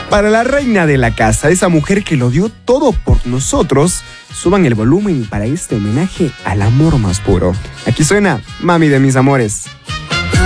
Para la reina de la casa, esa mujer que lo dio todo por nosotros, suban el volumen para este homenaje al amor más puro. Aquí suena Mami de mis amores.